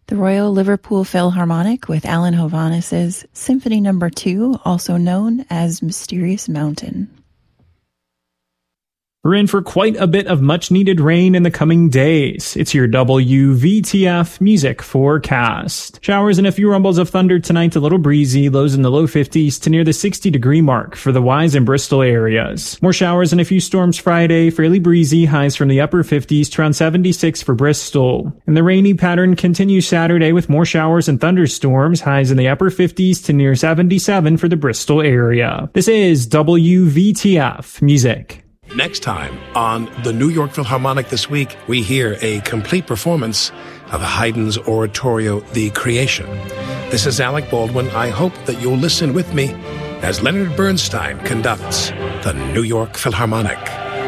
The Royal Liverpool Philharmonic with Alan Hovhannis's Symphony No. 2, also known as Mysterious Mountain. We're in for quite a bit of much-needed rain in the coming days. It's your WVTF music forecast. Showers and a few rumbles of thunder tonight, a little breezy, lows in the low 50s to near the 60-degree mark for the Wise and Bristol areas. More showers and a few storms Friday, fairly breezy, highs from the upper 50s to around 76 for Bristol. And the rainy pattern continues Saturday with more showers and thunderstorms, highs in the upper 50s to near 77 for the Bristol area. This is WVTF music. Next time on the New York Philharmonic This Week, we hear a complete performance of Haydn's oratorio, The Creation. This is Alec Baldwin. I hope that you'll listen with me as Leonard Bernstein conducts the New York Philharmonic.